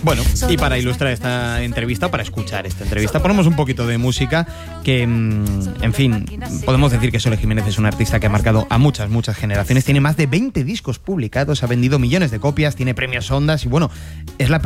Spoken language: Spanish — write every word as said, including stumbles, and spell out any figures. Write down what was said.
Bueno, y para ilustrar esta entrevista, para escuchar esta entrevista, ponemos un poquito de música que, en fin, podemos decir que Sole Jiménez es un artista que ha marcado a muchas, muchas generaciones. Tiene más de veinte discos publicados, ha vendido millones de copias, tiene premios Ondas y, bueno, es la